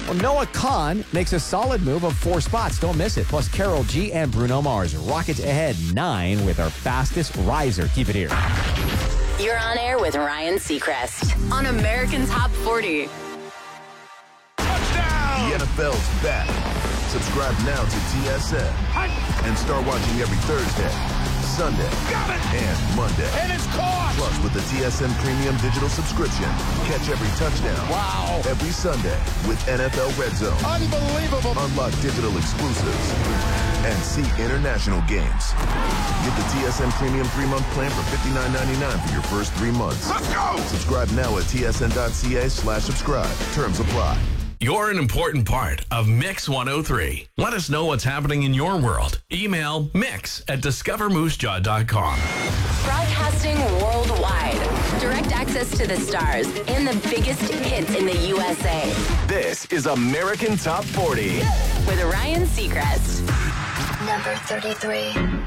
Well, Noah Khan makes a solid move of 4 spots. Don't miss it. Plus, Carol G and Bruno Mars rocket ahead 9 with our fastest riser. Keep it here. You're on air with Ryan Seacrest on American Top 40. Touchdown! The NFL's back. Subscribe now to TSN and start watching every Thursday, Sunday, and Monday. And it's caught! Plus, with the TSN Premium Digital subscription, catch every touchdown. Wow! Every Sunday with NFL Red Zone. Unbelievable! Unlock digital exclusives and see international games. Get the TSN Premium 3-month plan for $59.99 for your first 3 months. Let's go! Subscribe now at tsn.ca/subscribe. Terms apply. You're an important part of Mix 103. Let us know what's happening in your world. Email mix@discovermoosejaw.com. Broadcasting worldwide. Direct access to the stars and the biggest hits in the USA. This is American Top 40. With Ryan Seacrest. Number 33.